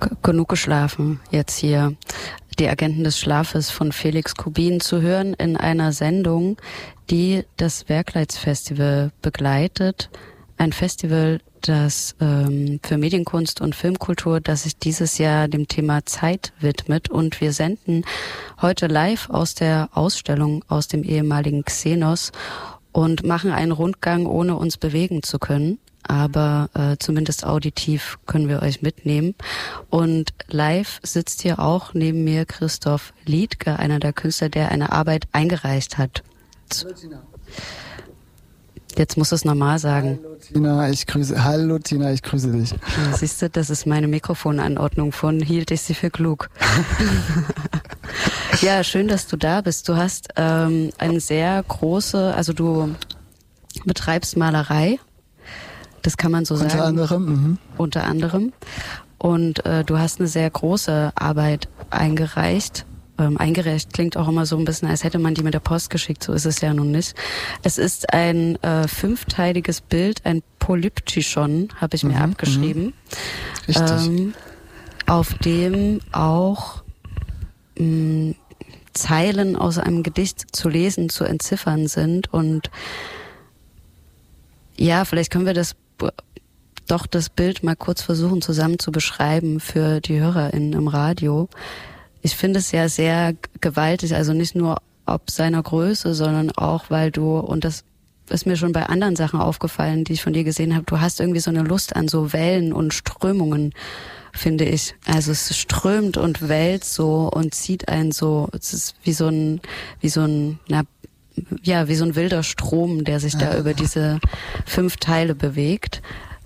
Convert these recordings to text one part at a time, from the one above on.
Genug geschlafen, jetzt hier die Agenten des Schlafes von Felix Kubin zu hören in einer Sendung, die das Werkleitz-Festival begleitet. Ein Festival, das für Medienkunst und Filmkultur, das sich dieses Jahr dem Thema Zeit widmet. Und wir senden heute live aus der Ausstellung aus dem ehemaligen Xenos und machen einen Rundgang, ohne uns bewegen zu können. Aber zumindest auditiv können wir euch mitnehmen. Und live sitzt hier auch neben mir Christoph Liedtke, einer der Künstler, der eine Arbeit eingereicht hat. Hallo Tina. Jetzt musst du es normal sagen. Hallo Tina, ich grüße dich. Ja, siehst du, das ist meine Mikrofonanordnung, von hielt ich sie für klug. Ja, schön, dass du da bist. Du hast eine sehr große, also du betreibst Malerei. Das kann man so sagen. Unter anderem. Und du hast eine sehr große Arbeit eingereicht. Eingereicht klingt auch immer so ein bisschen, als hätte man die mit der Post geschickt. So ist es ja nun nicht. Es ist ein 5-teiliges Bild, ein Polyptychon, habe ich mir abgeschrieben. Richtig. Auf dem auch Zeilen aus einem Gedicht zu lesen, zu entziffern sind. Und ja, vielleicht können wir das Bild mal kurz versuchen zusammen zu beschreiben für die HörerInnen im Radio. Ich finde es ja sehr gewaltig, also nicht nur ob seiner Größe, sondern auch, weil und das ist mir schon bei anderen Sachen aufgefallen, die ich von dir gesehen habe, du hast irgendwie so eine Lust an so Wellen und Strömungen, finde ich. Also es strömt und wellt so und zieht einen so, es ist wie so ein wilder Strom, der sich da über diese 5 Teile bewegt.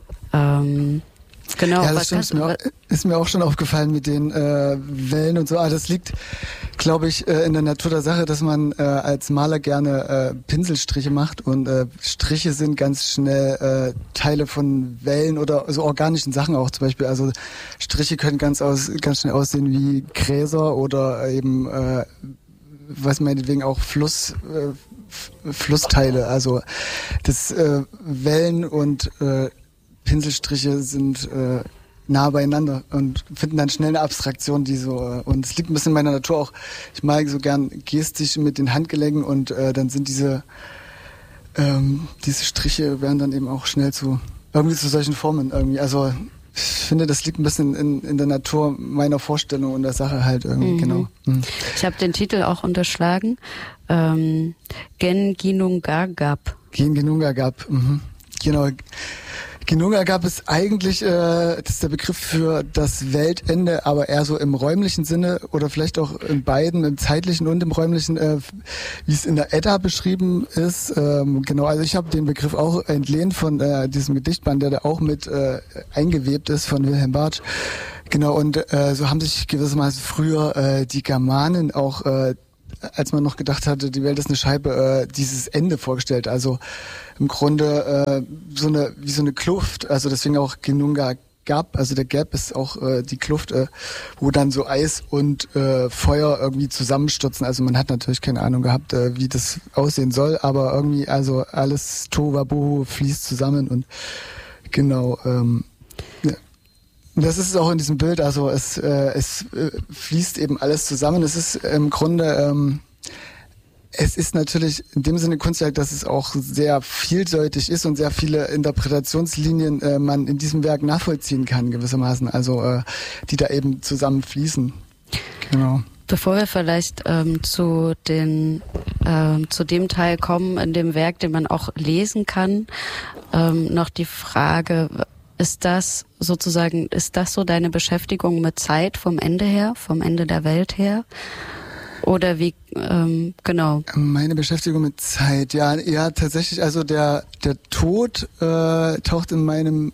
Genau. Ja, das stimmt. Ist mir auch schon aufgefallen mit den Wellen und so. Aber das liegt, glaube ich, in der Natur der Sache, dass man als Maler gerne Pinselstriche macht und Striche sind ganz schnell Teile von Wellen oder so organischen Sachen auch zum Beispiel. Also Striche können ganz schnell aussehen wie Gräser oder eben was meinetwegen auch Flussteile. Also das Wellen und Pinselstriche sind nah beieinander und finden dann schnell eine Abstraktion, die so, und es liegt ein bisschen in meiner Natur auch, ich mag so gern gestisch mit den Handgelenken und dann sind diese Striche werden dann eben auch schnell zu solchen Formen irgendwie. Also ich finde, das liegt ein bisschen in der Natur meiner Vorstellung und der Sache halt irgendwie, genau. Mhm. Ich habe den Titel auch unterschlagen. Genginungagap. Genginungagap, genau. Genungagap ist eigentlich das ist der Begriff für das Weltende, aber eher so im räumlichen Sinne oder vielleicht auch in beiden, im zeitlichen und im räumlichen, wie es in der Edda beschrieben ist. Genau, also ich habe den Begriff auch entlehnt von diesem Gedichtband, der da auch mit eingewebt ist von Wilhelm Bartsch. Genau, und so haben sich gewissermaßen früher die Germanen auch als man noch gedacht hatte, die Welt ist eine Scheibe, dieses Ende vorgestellt. Also im Grunde wie so eine Kluft, also deswegen auch Genungagap, also der Gap ist auch die Kluft, wo dann so Eis und Feuer irgendwie zusammenstürzen. Also man hat natürlich keine Ahnung gehabt, wie das aussehen soll, aber irgendwie, also alles Tohuwabohu fließt zusammen und genau, ja. Das ist es auch in diesem Bild, also es fließt eben alles zusammen. Es ist im Grunde, es ist natürlich in dem Sinne Kunstwerk, dass es auch sehr vielseitig ist und sehr viele Interpretationslinien man in diesem Werk nachvollziehen kann gewissermaßen, also die da eben zusammen fließen. Genau. Bevor wir vielleicht zu dem Teil kommen in dem Werk, den man auch lesen kann, noch die Frage: Ist das so deine Beschäftigung mit Zeit vom Ende her, vom Ende der Welt her? Oder wie, genau? Meine Beschäftigung mit Zeit, ja, tatsächlich, also der Tod taucht in meinem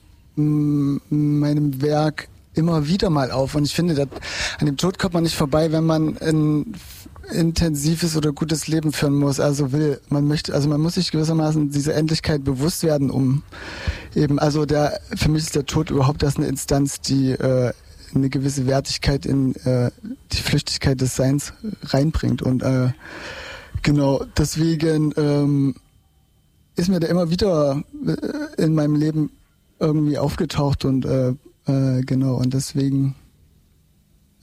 Werk immer wieder mal auf. Und ich finde, an dem Tod kommt man nicht vorbei, wenn man ein intensives oder gutes Leben führen muss, man muss sich gewissermaßen dieser Endlichkeit bewusst werden, um eben, für mich ist der Tod überhaupt erst eine Instanz, die eine gewisse Wertigkeit in die Flüchtigkeit des Seins reinbringt und genau, deswegen ist mir der immer wieder in meinem Leben irgendwie aufgetaucht und genau, und deswegen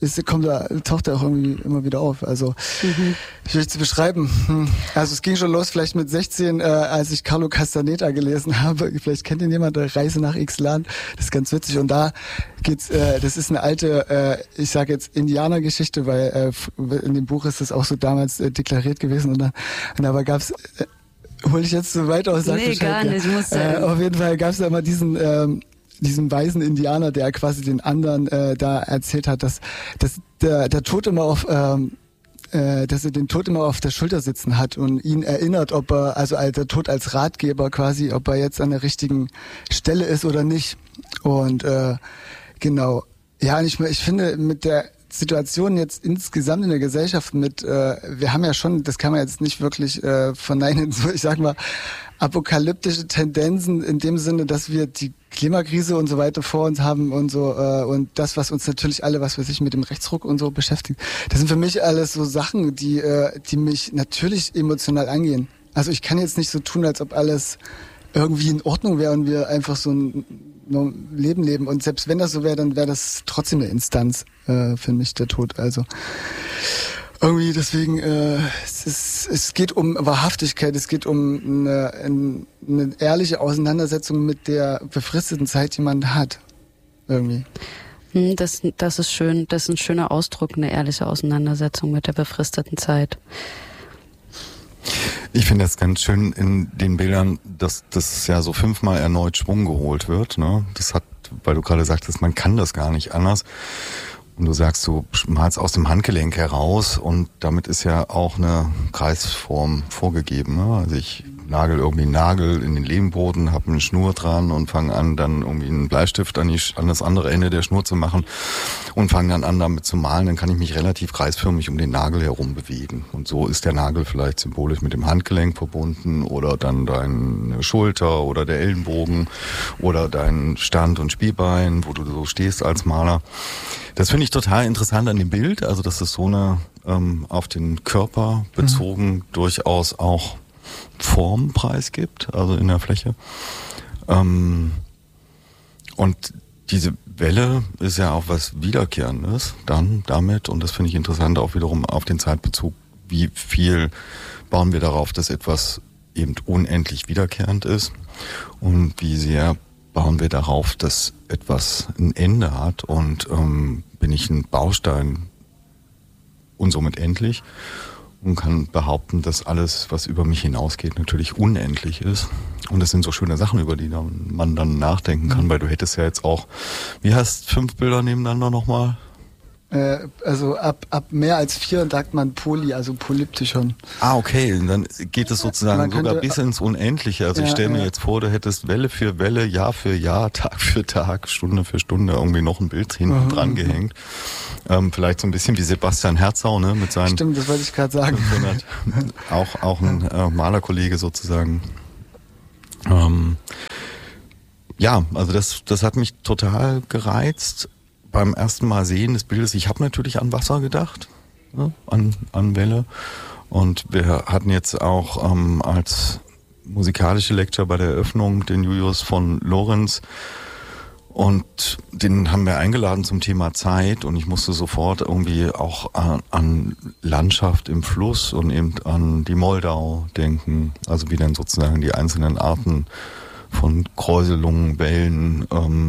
taucht er auch irgendwie immer wieder auf. Also schwierig zu beschreiben. Also es ging schon los vielleicht mit 16, als ich Carlo Castaneda gelesen habe. Vielleicht kennt ihn jemand, der Reise nach Ixtlan. Das ist ganz witzig. Und da geht's, das ist eine alte, ich sage jetzt Indianergeschichte, weil in dem Buch ist das auch so damals deklariert gewesen. Und dabei gab's hole ich jetzt so weit aus? Nee, gar nicht. Muss auf jeden Fall gab's da immer diesen weisen Indianer, der quasi den anderen da erzählt hat, dass der Tod immer auf dass er den Tod immer auf der Schulter sitzen hat und ihn erinnert, ob er, also der Tod als Ratgeber quasi, ob er jetzt an der richtigen Stelle ist oder nicht. Und genau. Ja, und ich finde, mit der Situation jetzt insgesamt in der Gesellschaft wir haben ja schon, das kann man jetzt nicht wirklich verneinen, so ich sag mal, apokalyptische Tendenzen in dem Sinne, dass wir die Klimakrise und so weiter vor uns haben und so und das, was uns natürlich alle, was weiß ich, mit dem Rechtsruck und so beschäftigt, das sind für mich alles so Sachen, die mich natürlich emotional angehen. Also ich kann jetzt nicht so tun, als ob alles irgendwie in Ordnung wäre und wir einfach so ein Leben leben. Und selbst wenn das so wäre, dann wäre das trotzdem eine Instanz für mich, der Tod. Also irgendwie deswegen, es geht um Wahrhaftigkeit, es geht um eine ehrliche Auseinandersetzung mit der befristeten Zeit, die man hat. Irgendwie. Das ist schön, das ist ein schöner Ausdruck, eine ehrliche Auseinandersetzung mit der befristeten Zeit. Ich finde das ganz schön in den Bildern, dass das ja so 5-mal erneut Schwung geholt wird. Ne? Das hat, weil du gerade sagtest, man kann das gar nicht anders. Und du sagst, du malst aus dem Handgelenk heraus und damit ist ja auch eine Kreisform vorgegeben. Ne? Also ich nagel irgendwie einen Nagel in den Lehmboden, habe eine Schnur dran und fange an, dann irgendwie einen Bleistift an das andere Ende der Schnur zu machen und fange dann an, damit zu malen. Dann kann ich mich relativ kreisförmig um den Nagel herum bewegen. Und so ist der Nagel vielleicht symbolisch mit dem Handgelenk verbunden oder dann deine Schulter oder der Ellenbogen oder dein Stand- und Spielbein, wo du so stehst als Maler. Das finde ich total interessant an dem Bild, also dass es so eine auf den Körper bezogen durchaus auch Formpreis gibt, also in der Fläche. Und diese Welle ist ja auch was Wiederkehrendes dann damit, und das finde ich interessant auch wiederum auf den Zeitbezug, wie viel bauen wir darauf, dass etwas eben unendlich wiederkehrend ist und wie sehr bauen wir darauf, dass etwas ein Ende hat und bin ich ein Baustein und somit endlich und kann behaupten, dass alles, was über mich hinausgeht, natürlich unendlich ist. Und das sind so schöne Sachen, über die man dann nachdenken kann, weil du hättest ja jetzt auch, wie heißt 5 Bilder nebeneinander nochmal? Also ab mehr als 4 sagt man also Polyptychon. Ah, okay, und dann geht es sozusagen sogar bis ins Unendliche. Also ich stelle mir jetzt vor, du hättest Welle für Welle, Jahr für Jahr, Tag für Tag, Stunde für Stunde irgendwie noch ein Bild hinten dran gehängt. Vielleicht so ein bisschen wie Sebastian Herzau, ne, mit seinen... Stimmt, das wollte ich gerade sagen. 500, auch ein Malerkollege sozusagen. Ja, also das hat mich total gereizt. Beim ersten Mal sehen des Bildes, ich habe natürlich an Wasser gedacht, ne, an Welle. Und wir hatten jetzt auch als musikalische Lecture bei der Eröffnung den Julius von Lorenz. Und den haben wir eingeladen zum Thema Zeit. Und ich musste sofort irgendwie auch an Landschaft im Fluss und eben an die Moldau denken. Also wie dann sozusagen die einzelnen Arten von Kräuselungen, Wellen,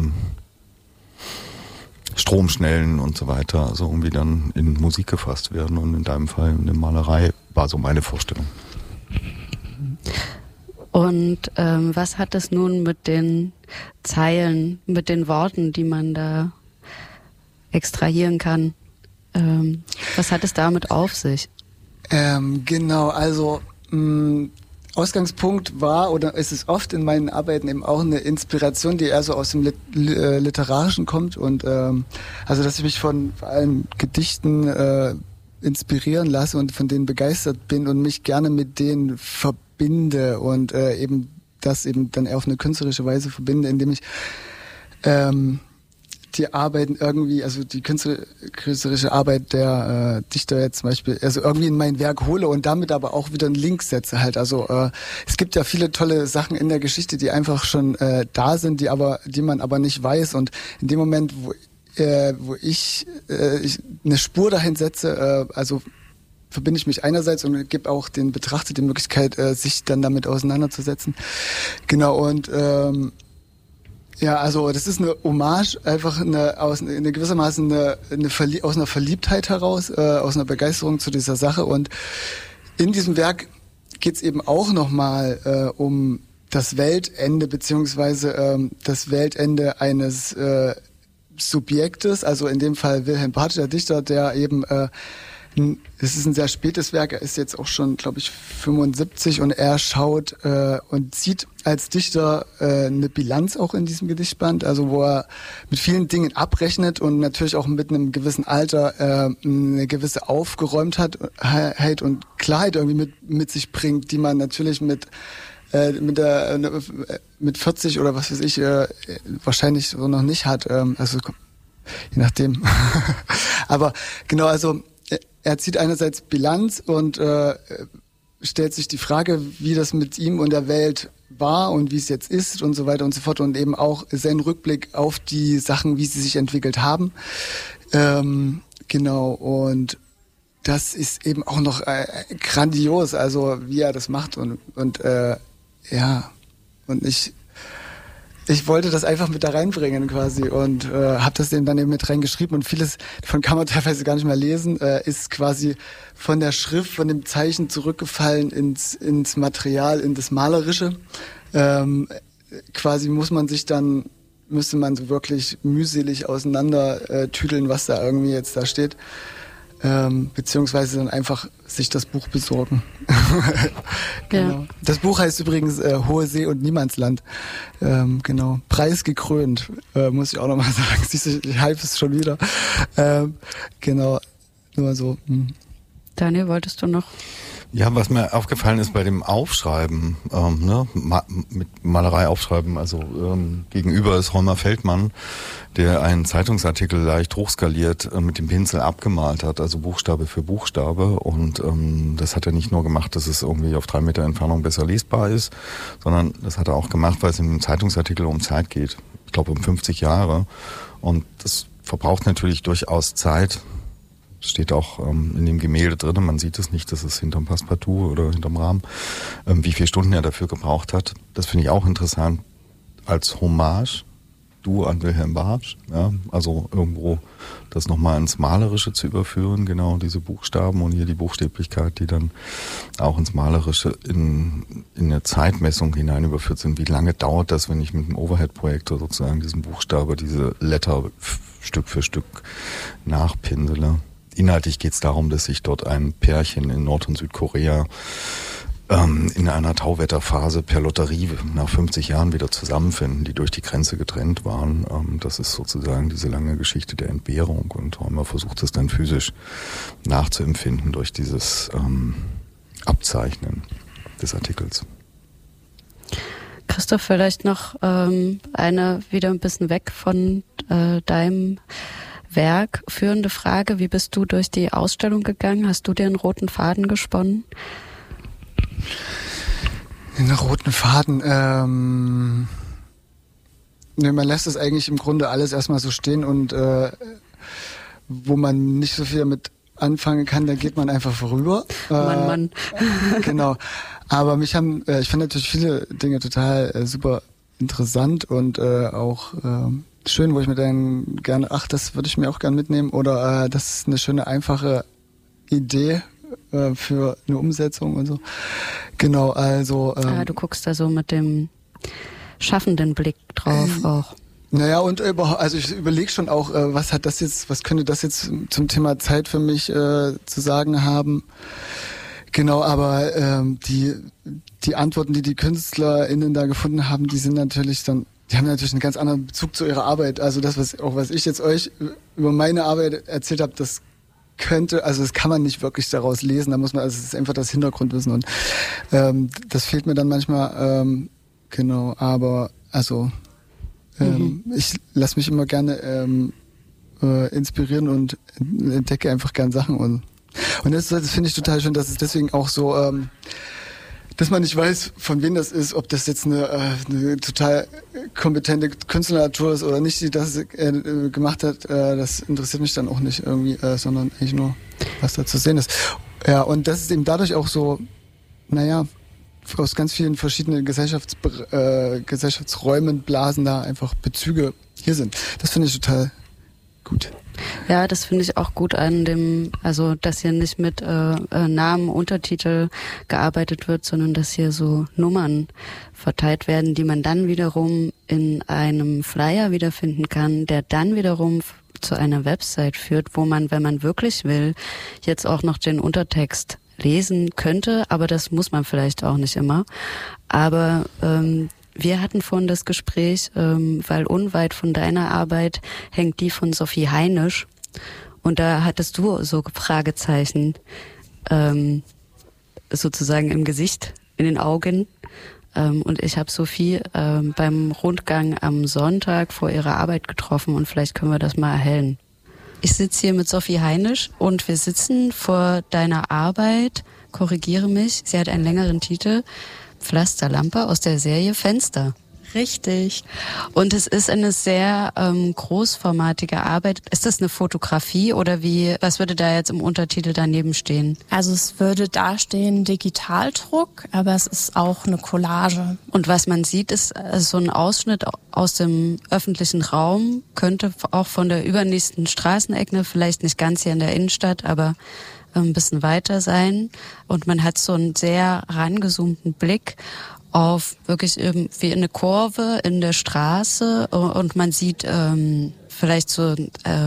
Stromschnellen und so weiter, also irgendwie dann in Musik gefasst werden und in deinem Fall in der Malerei, war so meine Vorstellung. Und was hat es nun mit den Zeilen, mit den Worten, die man da extrahieren kann? Was hat es damit auf sich? Genau, also Ausgangspunkt war oder ist es oft in meinen Arbeiten eben auch eine Inspiration, die eher so aus dem Literarischen kommt und also dass ich mich von vor allem Gedichten inspirieren lasse und von denen begeistert bin und mich gerne mit denen verbinde und eben das eben dann eher auf eine künstlerische Weise verbinde, indem ich die Arbeiten irgendwie, also die künstlerische Arbeit der Dichter jetzt zum Beispiel, also irgendwie in mein Werk hole und damit aber auch wieder einen Link setze halt. Also es gibt ja viele tolle Sachen in der Geschichte, die einfach schon da sind, die man aber nicht weiß. Und in dem Moment, wo eine Spur dahin setze, also verbinde ich mich einerseits und gebe auch den Betrachter die Möglichkeit, sich dann damit auseinanderzusetzen. Genau, und ja, also das ist eine Hommage, einfach eine gewissermaßen aus einer Verliebtheit heraus, aus einer Begeisterung zu dieser Sache. Und in diesem Werk geht es eben auch nochmal um das Weltende, beziehungsweise das Weltende eines Subjektes, also in dem Fall Wilhelm Bartsch, der Dichter, der eben es ist ein sehr spätes Werk, er ist jetzt auch schon, glaube ich, 75 und er schaut und sieht als Dichter eine Bilanz auch in diesem Gedichtband, also wo er mit vielen Dingen abrechnet und natürlich auch mit einem gewissen Alter eine gewisse Aufgeräumtheit und Klarheit irgendwie mit sich bringt, die man natürlich mit 40 oder was weiß ich wahrscheinlich so noch nicht hat, also je nachdem. Aber genau, also er zieht einerseits Bilanz und stellt sich die Frage, wie das mit ihm und der Welt war und wie es jetzt ist und so weiter und so fort und eben auch seinen Rückblick auf die Sachen, wie sie sich entwickelt haben. Genau, und das ist eben auch noch grandios, also wie er das macht und ja, und ich wollte das einfach mit da reinbringen quasi und habe das eben dann eben mit reingeschrieben und vieles davon kann man teilweise gar nicht mehr lesen, ist quasi von der Schrift, von dem Zeichen zurückgefallen ins Material, in das Malerische. Quasi müsste man so wirklich mühselig auseinander tüdeln, was da irgendwie jetzt da steht. Beziehungsweise dann einfach sich das Buch besorgen. Genau. Ja. Das Buch heißt übrigens Hohe See und Niemandsland. Genau. Preisgekrönt, muss ich auch nochmal sagen. Siehst du, ich hype es schon wieder. Genau. Nur so. Daniel, wolltest du noch? Ja, was mir aufgefallen ist bei dem Aufschreiben, mit Malerei aufschreiben, also gegenüber ist Holmer Feldmann, der einen Zeitungsartikel leicht hochskaliert mit dem Pinsel abgemalt hat, also Buchstabe für Buchstabe, und das hat er nicht nur gemacht, dass es irgendwie auf 3 Meter Entfernung besser lesbar ist, sondern das hat er auch gemacht, weil es in dem Zeitungsartikel um Zeit geht. Ich glaube um 50 Jahre, und das verbraucht natürlich durchaus Zeit. Steht auch in dem Gemälde drin, man sieht es nicht, das ist hinterm Passepartout oder hinterm Rahmen, wie viele Stunden er dafür gebraucht hat. Das finde ich auch interessant als Hommage, an Wilhelm Bartsch, ja, also irgendwo das nochmal ins Malerische zu überführen, genau diese Buchstaben und hier die Buchstäblichkeit, die dann auch ins Malerische in eine Zeitmessung hinein überführt sind. Wie lange dauert das, wenn ich mit einem Overhead-Projektor sozusagen diesen Buchstabe, diese Letter Stück für Stück nachpinsele? Inhaltlich geht es darum, dass sich dort ein Pärchen in Nord- und Südkorea in einer Tauwetterphase per Lotterie nach 50 Jahren wieder zusammenfinden, die durch die Grenze getrennt waren. Das ist sozusagen diese lange Geschichte der Entbehrung, und Holmer versucht es dann physisch nachzuempfinden durch dieses Abzeichnen des Artikels. Christoph, vielleicht noch wieder ein bisschen weg von deinem Werk führende Frage. Wie bist du durch die Ausstellung gegangen? Hast du dir einen roten Faden gesponnen? Einen roten Faden? Ne, man lässt es eigentlich im Grunde alles erstmal so stehen, und wo man nicht so viel damit anfangen kann, da geht man einfach vorüber. Mann. Genau. Aber ich fand natürlich viele Dinge total super interessant und auch schön, wo ich mir dann gerne, das würde ich mir auch gerne mitnehmen, oder das ist eine schöne, einfache Idee für eine Umsetzung und so. Genau, also... du guckst da so mit dem schaffenden Blick drauf auch. Naja, und also ich überlege schon auch, was könnte das jetzt zum Thema Zeit für mich zu sagen haben. Genau, aber die Antworten, die KünstlerInnen da gefunden haben, die haben natürlich einen ganz anderen Bezug zu ihrer Arbeit. Also das, was ich jetzt euch über meine Arbeit erzählt habe, das kann man nicht wirklich daraus lesen. Da muss man, also es ist einfach das Hintergrundwissen, und das fehlt mir dann manchmal. Genau, aber also ich lasse mich immer gerne inspirieren und entdecke einfach gern Sachen, und das finde ich total schön, dass es deswegen auch so dass man nicht weiß, von wem das ist, ob das jetzt eine total kompetente Künstlernatur ist oder nicht, die das gemacht hat, das interessiert mich dann auch nicht irgendwie, sondern eigentlich nur, was da zu sehen ist. Ja, und das ist eben dadurch auch so, aus ganz vielen verschiedenen Gesellschaftsräumen, Blasen da einfach Bezüge hier sind. Das finde ich total gut. Ja, das finde ich auch gut dass hier nicht mit Namen, Untertitel gearbeitet wird, sondern dass hier so Nummern verteilt werden, die man dann wiederum in einem Flyer wiederfinden kann, der dann wiederum zu einer Website führt, wo man, wenn man wirklich will, jetzt auch noch den Untertext lesen könnte, aber das muss man vielleicht auch nicht immer. Aber wir hatten vorhin das Gespräch, weil unweit von deiner Arbeit hängt die von Sophie Heinisch. Und da hattest du so Fragezeichen sozusagen im Gesicht, in den Augen. Und ich habe Sophie beim Rundgang am Sonntag vor ihrer Arbeit getroffen und vielleicht können wir das mal erhellen. Ich sitze hier mit Sophie Heinisch und wir sitzen vor deiner Arbeit, korrigiere mich, sie hat einen längeren Titel, Pflasterlampe aus der Serie Fenster. Richtig. Und es ist eine sehr großformatige Arbeit. Ist das eine Fotografie oder was würde da jetzt im Untertitel daneben stehen? Also es würde da stehen Digitaldruck, aber es ist auch eine Collage. Und was man sieht, ist so ein Ausschnitt aus dem öffentlichen Raum, könnte auch von der übernächsten Straßenecke, vielleicht nicht ganz hier in der Innenstadt, aber ein bisschen weiter sein. Und man hat so einen sehr rangezoomten Blick auf wirklich wie eine Kurve in der Straße und man sieht vielleicht so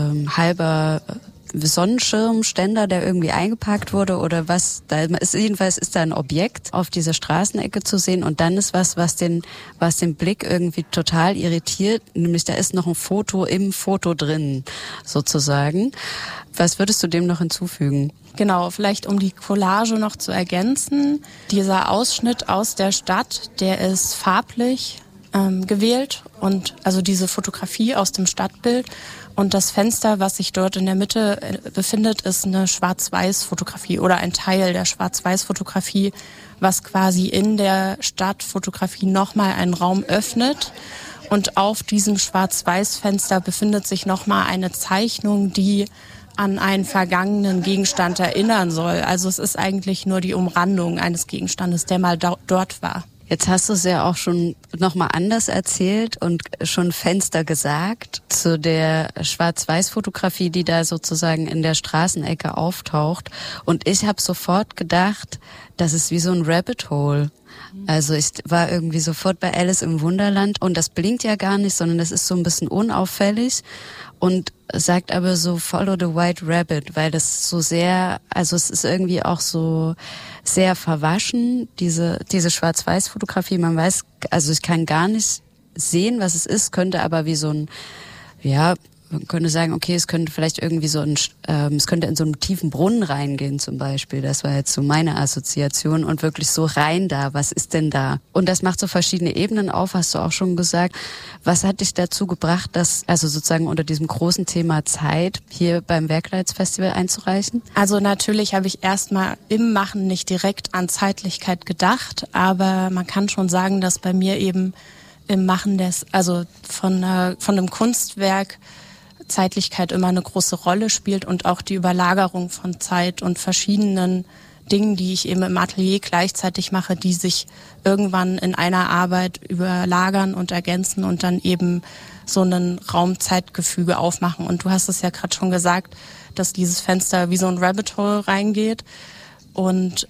halber Sonnenschirmständer, der irgendwie eingepackt wurde oder was. Jedenfalls ist da ein Objekt auf dieser Straßenecke zu sehen und dann ist was den Blick irgendwie total irritiert, nämlich da ist noch ein Foto im Foto drin, sozusagen. Was würdest du dem noch hinzufügen? Genau, vielleicht um die Collage noch zu ergänzen. Dieser Ausschnitt aus der Stadt, der ist farblich gewählt und also diese Fotografie aus dem Stadtbild. Und das Fenster, was sich dort in der Mitte befindet, ist eine Schwarz-Weiß-Fotografie oder ein Teil der Schwarz-Weiß-Fotografie, was quasi in der Stadtfotografie nochmal einen Raum öffnet. Und auf diesem Schwarz-Weiß-Fenster befindet sich nochmal eine Zeichnung, die an einen vergangenen Gegenstand erinnern soll. Also es ist eigentlich nur die Umrandung eines Gegenstandes, der mal dort war. Jetzt hast du es ja auch schon nochmal anders erzählt und schon Fenster gesagt zu der Schwarz-Weiß-Fotografie, die da sozusagen in der Straßenecke auftaucht. Und ich habe sofort gedacht, das ist wie so ein Rabbit Hole. Also ich war irgendwie sofort bei Alice im Wunderland und das blinkt ja gar nicht, sondern das ist so ein bisschen unauffällig und sagt aber so Follow the White Rabbit, weil das so sehr, also es ist irgendwie auch so sehr verwaschen, diese Schwarz-Weiß-Fotografie. Man weiß, also ich kann gar nicht sehen, was es ist, könnte aber wie so ein, ja, man könnte sagen, okay, es könnte vielleicht irgendwie es könnte in so einen tiefen Brunnen reingehen zum Beispiel. Das war jetzt so meine Assoziation und wirklich so rein da. Was ist denn da? Und das macht so verschiedene Ebenen auf, hast du auch schon gesagt. Was hat dich dazu gebracht, das also sozusagen unter diesem großen Thema Zeit hier beim Werkleitsfestival einzureichen? Also natürlich habe ich erstmal im Machen nicht direkt an Zeitlichkeit gedacht, aber man kann schon sagen, dass bei mir eben im Machen von einem Kunstwerk Zeitlichkeit immer eine große Rolle spielt und auch die Überlagerung von Zeit und verschiedenen Dingen, die ich eben im Atelier gleichzeitig mache, die sich irgendwann in einer Arbeit überlagern und ergänzen und dann eben so ein Raum-Zeit-Gefüge aufmachen. Und du hast es ja gerade schon gesagt, dass dieses Fenster wie so ein Rabbit Hole reingeht. Und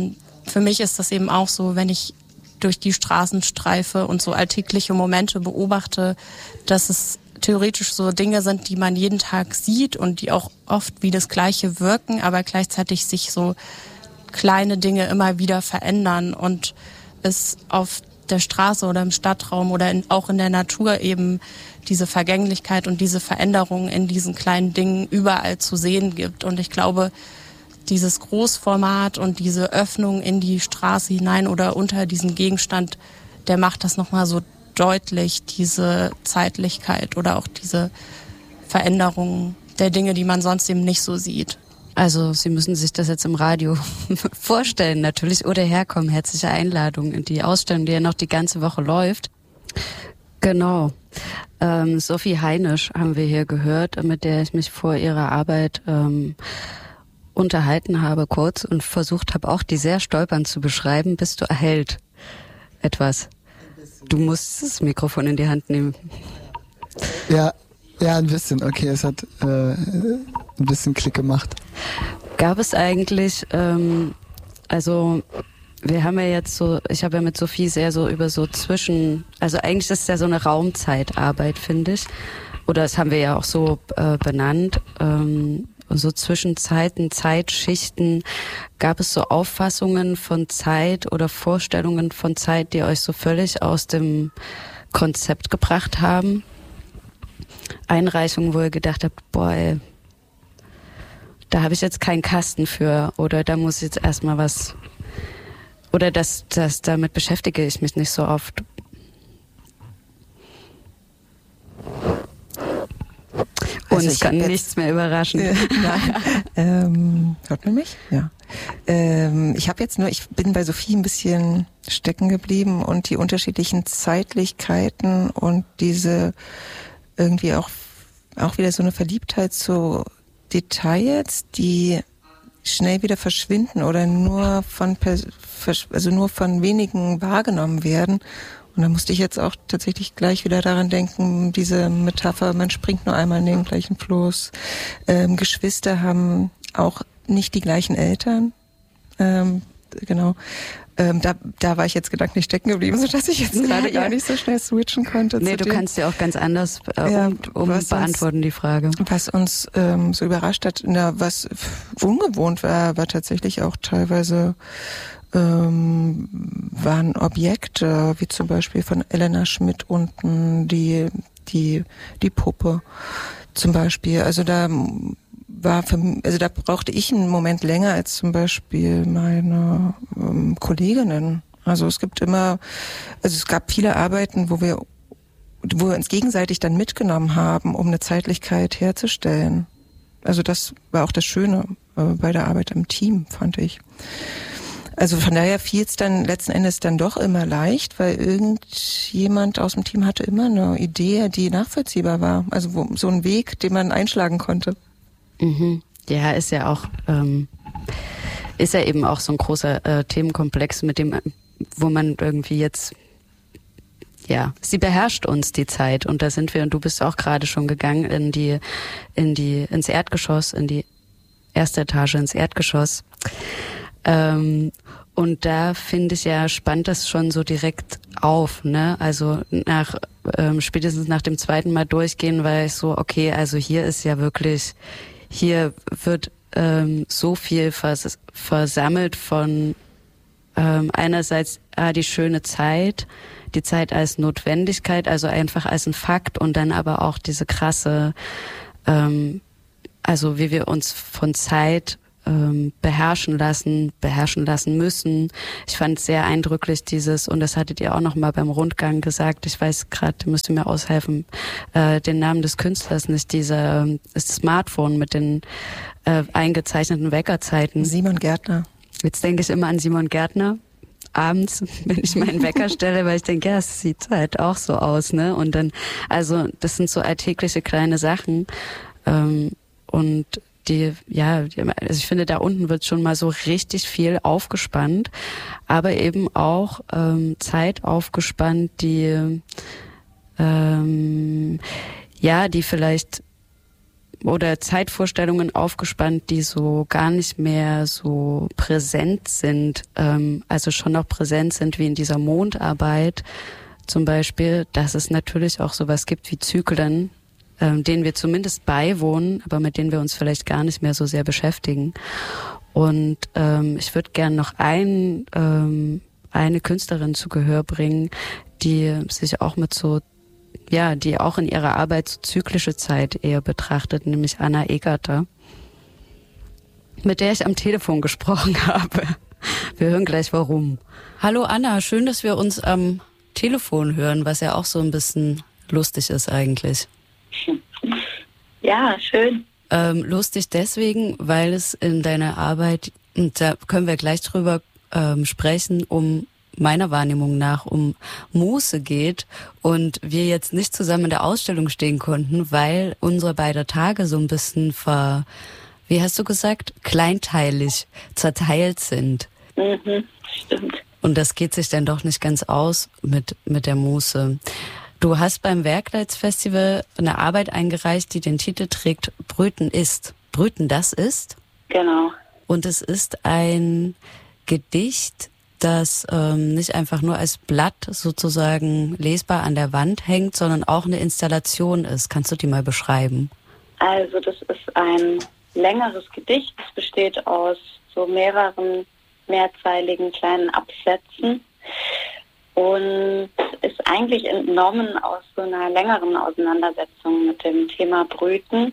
für mich ist das eben auch so, wenn ich durch die Straßen streife und so alltägliche Momente beobachte, dass es theoretisch so Dinge sind, die man jeden Tag sieht und die auch oft wie das Gleiche wirken, aber gleichzeitig sich so kleine Dinge immer wieder verändern und es auf der Straße oder im Stadtraum oder auch in der Natur eben diese Vergänglichkeit und diese Veränderung in diesen kleinen Dingen überall zu sehen gibt. Und ich glaube, dieses Großformat und diese Öffnung in die Straße hinein oder unter diesen Gegenstand, der macht das nochmal so deutlich, diese Zeitlichkeit oder auch diese Veränderung der Dinge, die man sonst eben nicht so sieht. Also Sie müssen sich das jetzt im Radio vorstellen natürlich oder herkommen. Herzliche Einladung in die Ausstellung, die ja noch die ganze Woche läuft. Genau. Sophie Heinisch haben wir hier gehört, mit der ich mich vor ihrer Arbeit unterhalten habe kurz und versucht habe, auch die sehr stolpernd zu beschreiben, bis du erhellt etwas. Du musst das Mikrofon in die Hand nehmen. Ja, ein bisschen. Okay, es hat ein bisschen Klick gemacht. Gab es eigentlich, also wir haben ja jetzt so, ich habe ja mit Sophie sehr so über so also eigentlich ist es ja so eine Raumzeitarbeit, finde ich. Oder das haben wir ja auch so benannt. So Zwischenzeiten, Zeitschichten. Gab es so Auffassungen von Zeit oder Vorstellungen von Zeit, die euch so völlig aus dem Konzept gebracht haben? Einreichungen, wo ihr gedacht habt, boah, ey, da habe ich jetzt keinen Kasten für oder da muss ich jetzt erstmal was oder damit beschäftige ich mich nicht so oft. Und also es kann nichts mehr überraschen. Nein. Hört man mich? Ja. Ich bin bei Sophie ein bisschen stecken geblieben und die unterschiedlichen Zeitlichkeiten und diese irgendwie auch wieder so eine Verliebtheit zu Details, die schnell wieder verschwinden oder nur von wenigen wahrgenommen werden. Und da musste ich jetzt auch tatsächlich gleich wieder daran denken, diese Metapher, man springt nur einmal in den gleichen Floß. Geschwister haben auch nicht die gleichen Eltern. Genau. Da war ich jetzt gedanklich stecken geblieben, sodass ich jetzt gerade gar nicht so schnell switchen konnte. Nee, du kannst ja auch ganz anders beantworten, die Frage. Was uns so überrascht hat, was ungewohnt war tatsächlich auch teilweise waren Objekte, wie zum Beispiel von Elena Schmidt unten, die Puppe zum Beispiel. Also da brauchte ich einen Moment länger als zum Beispiel meine Kolleginnen. Also es gab viele Arbeiten, wo wir uns gegenseitig dann mitgenommen haben, um eine Zeitlichkeit herzustellen. Also das war auch das Schöne bei der Arbeit im Team, fand ich. Also von daher fiel es dann letzten Endes dann doch immer leicht, weil irgendjemand aus dem Team hatte immer eine Idee, die nachvollziehbar war. Also so ein Weg, den man einschlagen konnte. Mhm. Ja, ist ja eben auch so ein großer Themenkomplex, wo man irgendwie jetzt, ja, sie beherrscht uns die Zeit und da sind wir und du bist auch gerade schon gegangen ins Erdgeschoss, in die erste Etage ins Erdgeschoss. Und da finde ich ja, spannt das schon so direkt auf, ne? Also spätestens nach dem zweiten Mal durchgehen, war ich so, okay, also hier wird so viel versammelt von einerseits die schöne Zeit, die Zeit als Notwendigkeit, also einfach als ein Fakt und dann aber auch diese krasse, also wie wir uns von Zeit beherrschen lassen müssen. Ich fand es sehr eindrücklich und das hattet ihr auch noch mal beim Rundgang gesagt, ich weiß gerade, müsst ihr mir aushelfen, den Namen des Künstlers nicht, ist das Smartphone mit den eingezeichneten Weckerzeiten. Simon Gärtner. Jetzt denke ich immer an Simon Gärtner. Abends, wenn ich meinen Wecker stelle, weil ich denke, ja, es sieht halt auch so aus, ne? Und dann, also das sind so alltägliche kleine Sachen und also ich finde, da unten wird schon mal so richtig viel aufgespannt, aber eben auch Zeit aufgespannt, die vielleicht oder Zeitvorstellungen aufgespannt, die so gar nicht mehr so präsent sind, also schon noch präsent sind wie in dieser Mondarbeit zum Beispiel, dass es natürlich auch sowas gibt wie Zyklen, denen wir zumindest beiwohnen, aber mit denen wir uns vielleicht gar nicht mehr so sehr beschäftigen. Und ich würde gern noch eine Künstlerin zu Gehör bringen, die sich auch die auch in ihrer Arbeit so zyklische Zeit eher betrachtet, nämlich Anna Egerter, mit der ich am Telefon gesprochen habe. Wir hören gleich warum. Hallo Anna, schön, dass wir uns am Telefon hören, was ja auch so ein bisschen lustig ist eigentlich. Ja, schön. Lustig deswegen, weil es in deiner Arbeit, und da können wir gleich drüber sprechen, meiner Wahrnehmung nach um Muße geht und wir jetzt nicht zusammen in der Ausstellung stehen konnten, weil unsere beiden Tage so ein bisschen wie hast du gesagt, kleinteilig zerteilt sind. Stimmt. Und das geht sich dann doch nicht ganz aus mit der Muße. Du hast beim Werkleitsfestival eine Arbeit eingereicht, die den Titel trägt Brüten ist. Brüten, das ist? Genau. Und es ist ein Gedicht, das nicht einfach nur als Blatt sozusagen lesbar an der Wand hängt, sondern auch eine Installation ist. Kannst du die mal beschreiben? Also das ist ein längeres Gedicht. Es besteht aus so mehreren mehrzeiligen kleinen Absätzen und ist eigentlich entnommen aus so einer längeren Auseinandersetzung mit dem Thema Brüten.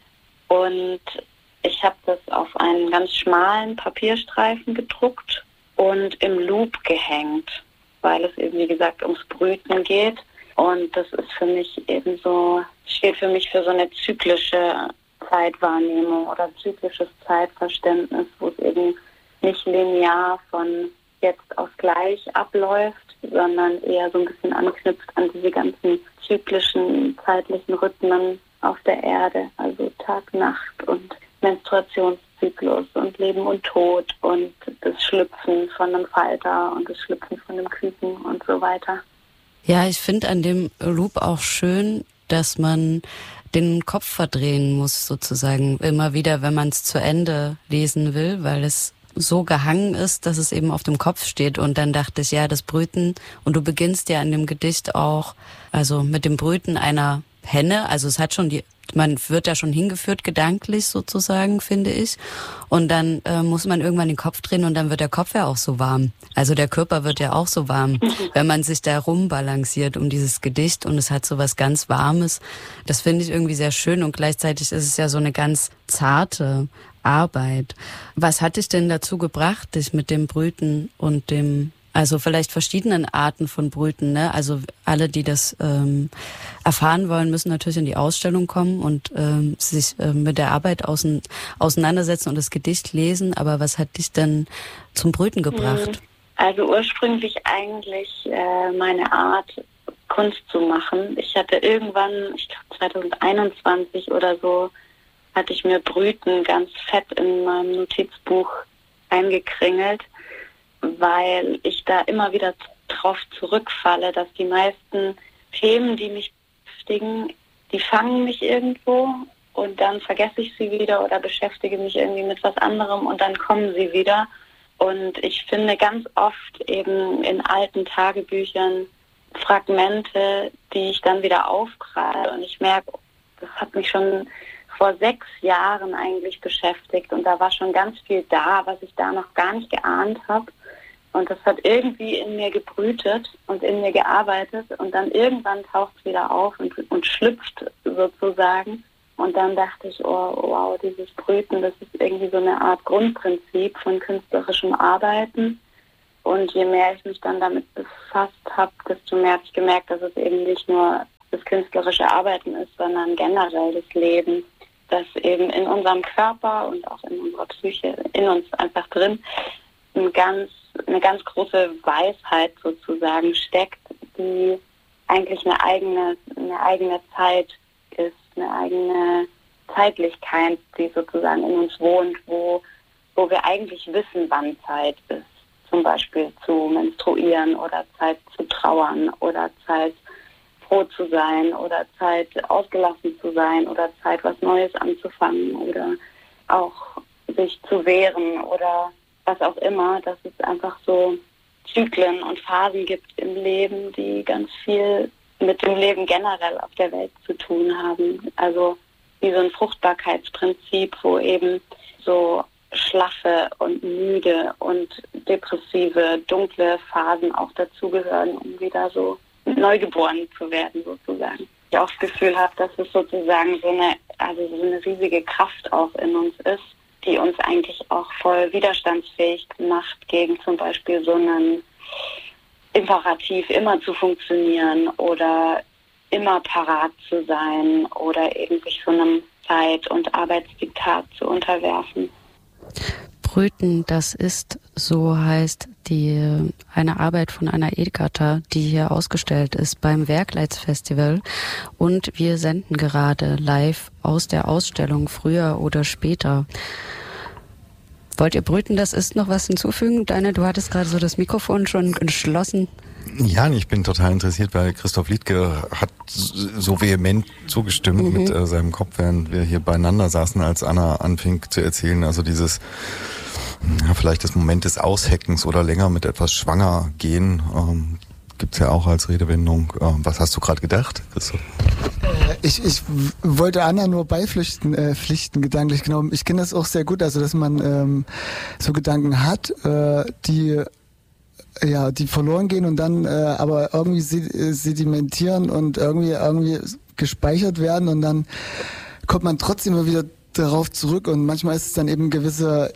Und ich habe das auf einen ganz schmalen Papierstreifen gedruckt und im Loop gehängt, weil es eben, wie gesagt, ums Brüten geht. Und das ist für mich eben so, steht für mich für so eine zyklische Zeitwahrnehmung oder zyklisches Zeitverständnis, wo es eben nicht linear von jetzt auf gleich abläuft, sondern eher so ein bisschen anknüpft an diese ganzen zyklischen zeitlichen Rhythmen auf der Erde, also Tag, Nacht und Menstruationszyklus und Leben und Tod und das Schlüpfen von einem Falter und das Schlüpfen von einem Küken und so weiter. Ja, ich finde an dem Loop auch schön, dass man den Kopf verdrehen muss sozusagen immer wieder, wenn man es zu Ende lesen will, weil es so gehangen ist, dass es eben auf dem Kopf steht. Und dann dachte ich, ja, das Brüten, und du beginnst ja in dem Gedicht auch, also mit dem Brüten einer Henne, also es hat schon man wird da schon hingeführt gedanklich sozusagen, finde ich. Und dann muss man irgendwann den Kopf drehen und dann wird der Kopf ja auch so warm. Also der Körper wird ja auch so warm, wenn man sich da rumbalanciert um dieses Gedicht und es hat so was ganz Warmes. Das finde ich irgendwie sehr schön und gleichzeitig ist es ja so eine ganz zarte Arbeit. Was hat dich denn dazu gebracht, dich mit dem Brüten und also vielleicht verschiedenen Arten von Brüten, ne? Also alle, die das erfahren wollen, müssen natürlich in die Ausstellung kommen und sich mit der Arbeit auseinandersetzen und das Gedicht lesen. Aber was hat dich denn zum Brüten gebracht? Also ursprünglich eigentlich meine Art, Kunst zu machen. Ich hatte irgendwann, ich glaube 2021 oder so, hatte ich mir Brüten ganz fett in meinem Notizbuch eingekringelt, weil ich da immer wieder drauf zurückfalle, dass die meisten Themen, die mich beschäftigen, die fangen mich irgendwo und dann vergesse ich sie wieder oder beschäftige mich irgendwie mit was anderem und dann kommen sie wieder. Und ich finde ganz oft eben in alten Tagebüchern Fragmente, die ich dann wieder aufgreife und ich merke, das hat mich schon vor 6 Jahren eigentlich beschäftigt und da war schon ganz viel da, was ich da noch gar nicht geahnt habe. Und das hat irgendwie in mir gebrütet und in mir gearbeitet und dann irgendwann taucht es wieder auf und schlüpft sozusagen. Und dann dachte ich, oh wow, dieses Brüten, das ist irgendwie so eine Art Grundprinzip von künstlerischem Arbeiten. Und je mehr ich mich dann damit befasst habe, desto mehr habe ich gemerkt, dass es eben nicht nur das künstlerische Arbeiten ist, sondern generell das Leben, das eben in unserem Körper und auch in unserer Psyche, in uns einfach drin, eine ganz große Weisheit sozusagen steckt, die eigentlich eine eigene Zeit ist, eine eigene Zeitlichkeit, die sozusagen in uns wohnt, wo wir eigentlich wissen, wann Zeit ist. Zum Beispiel zu menstruieren oder Zeit zu trauern oder Zeit froh zu sein oder Zeit ausgelassen zu sein oder Zeit was Neues anzufangen oder auch sich zu wehren oder was auch immer, dass es einfach so Zyklen und Phasen gibt im Leben, die ganz viel mit dem Leben generell auf der Welt zu tun haben. Also wie so ein Fruchtbarkeitsprinzip, wo eben so schlaffe und müde und depressive, dunkle Phasen auch dazugehören, um wieder so neugeboren zu werden sozusagen. Ich auch das Gefühl habe, dass es sozusagen so eine riesige Kraft auch in uns ist, die uns eigentlich auch voll widerstandsfähig macht gegen zum Beispiel so einen Imperativ, immer zu funktionieren oder immer parat zu sein oder eben sich so einem Arbeitszeit und Arbeitsdiktat zu unterwerfen. Brüten, das ist, so heißt eine Arbeit von Anna Edgarter, die hier ausgestellt ist beim Werkleitsfestival. Und wir senden gerade live aus der Ausstellung Früher oder Später. Wollt ihr Brüten, das ist, noch was hinzufügen? Deine, du hattest gerade so das Mikrofon schon geschlossen. Ja, ich bin total interessiert, weil Christoph Liedtke hat so vehement zugestimmt mit seinem Kopf, während wir hier beieinander saßen, als Anna anfing zu erzählen. Also dieses, vielleicht das Moment des Ausheckens oder länger mit etwas schwanger gehen, gibt's ja auch als Redewendung. Was hast du gerade gedacht, Christoph? Ich wollte Anna nur beipflichten, gedanklich, genau. Ich kenne das auch sehr gut, also dass man so Gedanken hat, die verloren gehen und dann aber irgendwie sedimentieren und irgendwie gespeichert werden und dann kommt man trotzdem immer wieder darauf zurück und manchmal ist es dann eben ein gewisser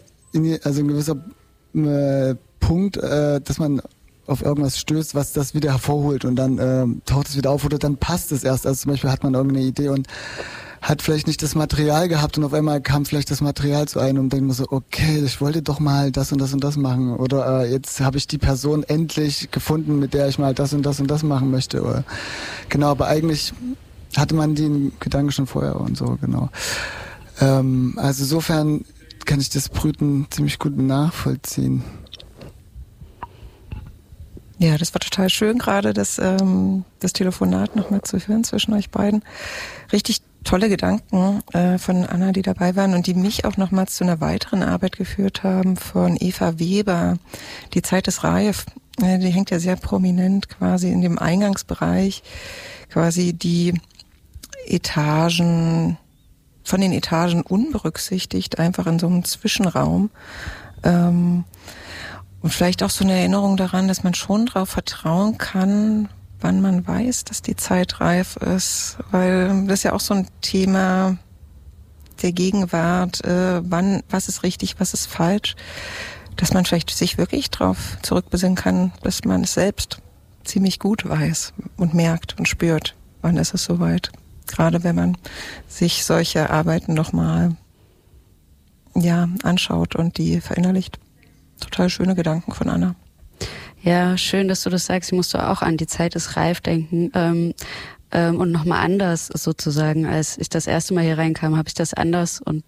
Punkt, dass man auf irgendwas stößt, was das wieder hervorholt und dann taucht es wieder auf oder dann passt es erst. Also zum Beispiel hat man irgendeine Idee und hat vielleicht nicht das Material gehabt und auf einmal kam vielleicht das Material zu einem und denkt man so, okay, ich wollte doch mal das und das und das machen oder jetzt habe ich die Person endlich gefunden, mit der ich mal das und das und das machen möchte. Oder, genau, aber eigentlich hatte man den Gedanken schon vorher und so, genau. Also insofern kann ich das Brüten ziemlich gut nachvollziehen. Ja, das war total schön, gerade das Telefonat noch mal zu hören zwischen euch beiden. Richtig tolle Gedanken von Anna, die dabei waren und die mich auch nochmals zu einer weiteren Arbeit geführt haben von Eva Weber. Die Zeit ist reif. Die hängt ja sehr prominent quasi in dem Eingangsbereich, quasi die Etagen, von den Etagen unberücksichtigt, einfach in so einem Zwischenraum. Und vielleicht auch so eine Erinnerung daran, dass man schon darauf vertrauen kann, wann man weiß, dass die Zeit reif ist, weil das ist ja auch so ein Thema der Gegenwart, was ist richtig, was ist falsch, dass man vielleicht sich wirklich darauf zurückbesinnen kann, dass man es selbst ziemlich gut weiß und merkt und spürt, wann ist es soweit. Gerade wenn man sich solche Arbeiten nochmal anschaut und die verinnerlicht. Total schöne Gedanken von Anna. Ja, schön, dass du das sagst. Ich musste auch an die Zeit ist reif denken. Und nochmal anders sozusagen. Als ich das erste Mal hier reinkam, habe ich das anders und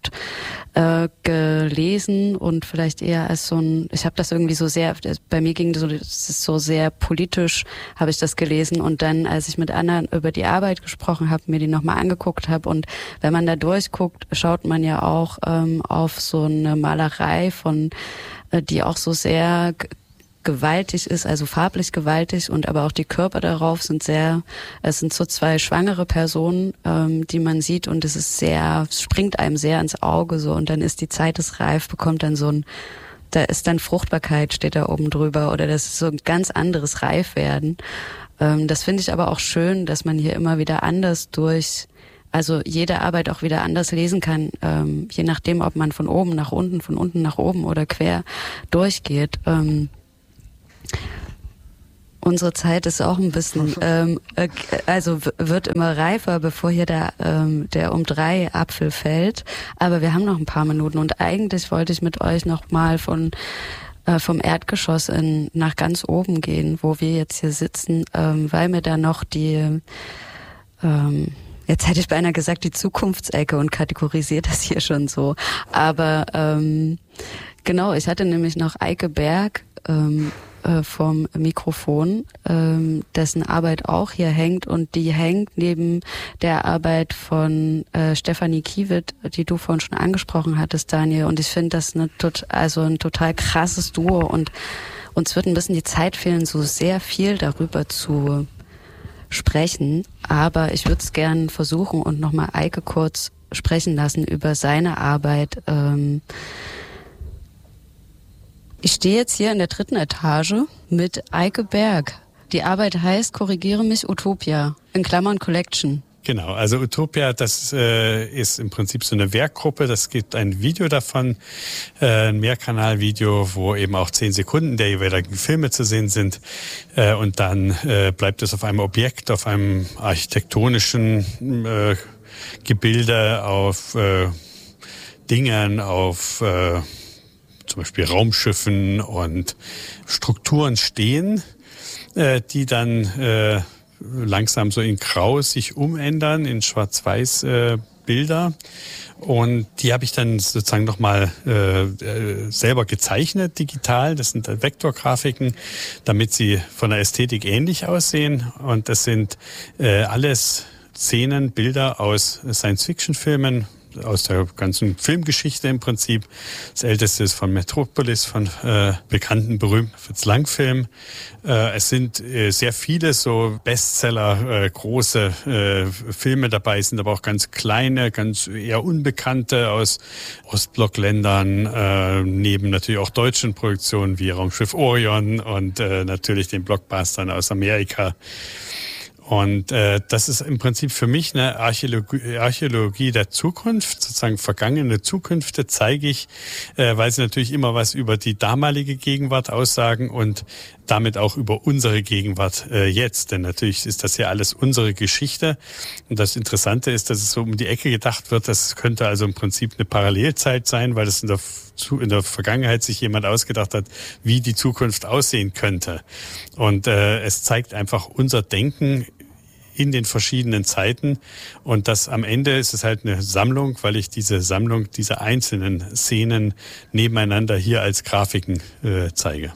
gelesen und vielleicht eher als so ein, ich habe das irgendwie so sehr, bei mir ging das ist so sehr politisch, habe ich das gelesen und dann, als ich mit Anna über die Arbeit gesprochen habe, mir die nochmal angeguckt habe und wenn man da durchguckt, schaut man ja auch auf so eine Malerei von, die auch so sehr gewaltig ist, also farblich gewaltig und aber auch die Körper darauf sind es sind so zwei schwangere Personen, die man sieht und es springt einem sehr ins Auge so und dann ist die Zeit ist reif, bekommt dann da ist dann Fruchtbarkeit, steht da oben drüber oder das ist so ein ganz anderes Reifwerden. Das finde ich aber auch schön, dass man hier immer wieder anders also jede Arbeit auch wieder anders lesen kann, je nachdem, ob man von oben nach unten, von unten nach oben oder quer durchgeht. Unsere Zeit ist auch ein bisschen, also wird immer reifer, bevor hier der um 3 Apfel fällt. Aber wir haben noch ein paar Minuten und eigentlich wollte ich mit euch noch mal vom Erdgeschoss nach ganz oben gehen, wo wir jetzt hier sitzen, weil mir da noch jetzt hätte ich beinahe gesagt, die Zukunftsecke und kategorisiert das hier schon so. Aber genau, ich hatte nämlich noch Eike Berg vom Mikrofon, dessen Arbeit auch hier hängt und die hängt neben der Arbeit von Stefanie Kiewit, die du vorhin schon angesprochen hattest, Daniel. Und ich finde das ein total krasses Duo und uns wird ein bisschen die Zeit fehlen, so sehr viel darüber zu sprechen. Aber ich würde es gern versuchen und nochmal Eike kurz sprechen lassen über seine Arbeit. Ich stehe jetzt hier in der 3. Etage mit Eike Berg. Die Arbeit heißt, korrigiere mich, Utopia, in Klammern Collection. Genau, also Utopia, das ist im Prinzip so eine Werkgruppe. Das gibt ein Video davon, ein Mehrkanalvideo, wo eben auch 10 Sekunden der jeweiligen Filme zu sehen sind. Und dann bleibt es auf einem Objekt, auf einem architektonischen Gebilde, auf Dingern, auf zum Beispiel Raumschiffen und Strukturen stehen, die dann langsam so in Grau sich umändern, in Schwarz-Weiß Bilder. Und die habe ich dann sozusagen nochmal selber gezeichnet, digital. Das sind Vektorgrafiken, damit sie von der Ästhetik ähnlich aussehen. Und das sind alles Szenen, Bilder aus Science-Fiction-Filmen, aus der ganzen Filmgeschichte im Prinzip. Das älteste ist von Metropolis, von bekannten, berühmten Fritz Lang-Film. Es sind sehr viele so Bestseller, große Filme dabei, sind aber auch ganz kleine, ganz eher unbekannte aus Ostblockländern, neben natürlich auch deutschen Produktionen wie Raumschiff Orion und natürlich den Blockbustern aus Amerika. Und das ist im Prinzip für mich eine Archäologie der Zukunft, sozusagen vergangene Zukünfte zeige ich, weil sie natürlich immer was über die damalige Gegenwart aussagen und damit auch über unsere Gegenwart jetzt. Denn natürlich ist das ja alles unsere Geschichte. Und das Interessante ist, dass es so um die Ecke gedacht wird, das könnte also im Prinzip eine Parallelzeit sein, weil es in der Vergangenheit sich jemand ausgedacht hat, wie die Zukunft aussehen könnte. Und es zeigt einfach unser Denken in den verschiedenen Zeiten. Und das am Ende ist es halt eine Sammlung, weil ich diese Sammlung, diese einzelnen Szenen nebeneinander hier als Grafiken zeige.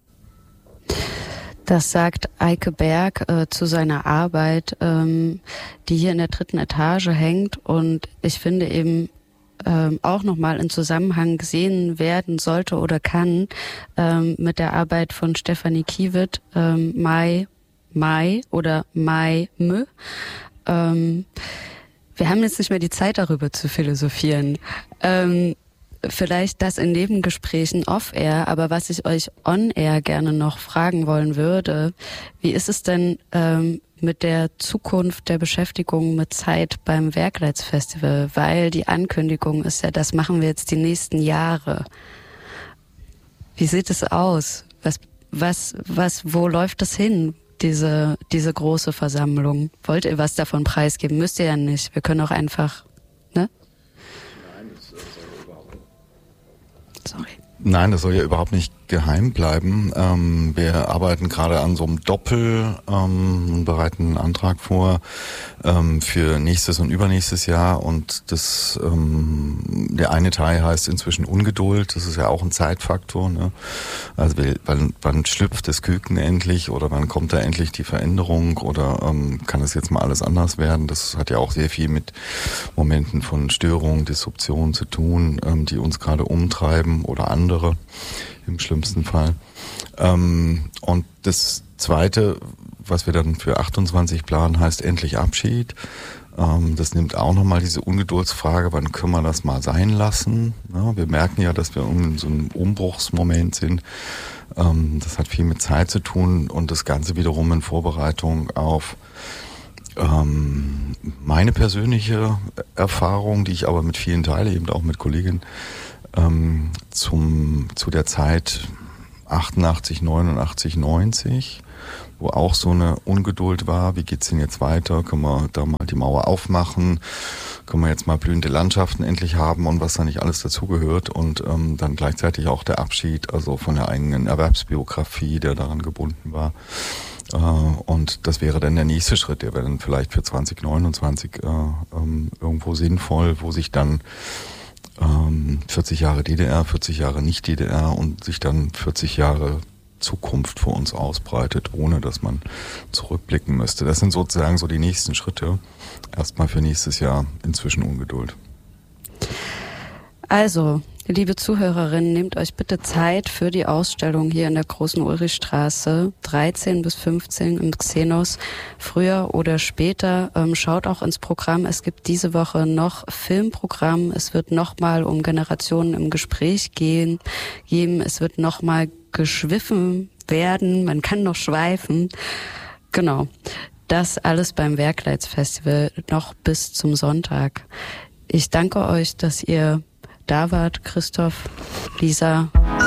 Das sagt Eike Berg zu seiner Arbeit, die hier in der 3. Etage hängt. Und ich finde eben auch nochmal in Zusammenhang gesehen werden sollte oder kann mit der Arbeit von Stefanie Kiewit, Mai oder Mai Mö. Wir haben jetzt nicht mehr die Zeit, darüber zu philosophieren. Vielleicht das in Nebengesprächen off-air, aber was ich euch on-air gerne noch fragen wollen würde, wie ist es denn mit der Zukunft der Beschäftigung mit Zeit beim Werkleitz-Festival? Weil die Ankündigung ist ja, das machen wir jetzt die nächsten Jahre. Wie sieht es aus? Wo läuft das hin? Diese große Versammlung. Wollt ihr was davon preisgeben? Müsst ihr ja nicht. Wir können auch einfach, ne? Nein, das soll ja überhaupt nicht geheim bleiben. Wir arbeiten gerade an so einem Doppel, bereiten einen Antrag vor für nächstes und übernächstes Jahr. Und der eine Teil heißt inzwischen Ungeduld. Das ist ja auch ein Zeitfaktor. Ne? Also wann schlüpft das Küken endlich oder wann kommt da endlich die Veränderung oder kann es jetzt mal alles anders werden? Das hat ja auch sehr viel mit Momenten von Störung, Disruption zu tun, die uns gerade umtreiben oder andere im schlimmsten Fall. Und das Zweite, was wir dann für 28 planen, heißt endlich Abschied. Das nimmt auch nochmal diese Ungeduldsfrage, wann können wir das mal sein lassen? Ja, wir merken ja, dass wir in so einem Umbruchsmoment sind. Das hat viel mit Zeit zu tun und das Ganze wiederum in Vorbereitung auf meine persönliche Erfahrung, die ich aber mit vielen teile, eben auch mit Kolleginnen, zu der Zeit 88, 89, 90, wo auch so eine Ungeduld war. Wie geht's denn jetzt weiter? Können wir da mal die Mauer aufmachen? Können wir jetzt mal blühende Landschaften endlich haben und was da nicht alles dazugehört? Und dann gleichzeitig auch der Abschied, also von der eigenen Erwerbsbiografie, der daran gebunden war. Und das wäre dann der nächste Schritt, der wäre dann vielleicht für 2029 irgendwo sinnvoll, wo sich dann 40 Jahre DDR, 40 Jahre nicht DDR und sich dann 40 Jahre Zukunft vor uns ausbreitet, ohne dass man zurückblicken müsste. Das sind sozusagen so die nächsten Schritte. Erstmal für nächstes Jahr inzwischen Ungeduld. Also, liebe Zuhörerinnen, nehmt euch bitte Zeit für die Ausstellung hier in der Großen Ulrichstraße, 13 bis 15 im Xenos, früher oder später. Schaut auch ins Programm. Es gibt diese Woche noch Filmprogramm. Es wird nochmal um Generationen im Gespräch gehen. Es wird nochmal geschwiffen werden. Man kann noch schweifen. Genau. Das alles beim Werkleitz-Festival noch bis zum Sonntag. Ich danke euch, dass ihr da wart, Christoph, Lisa,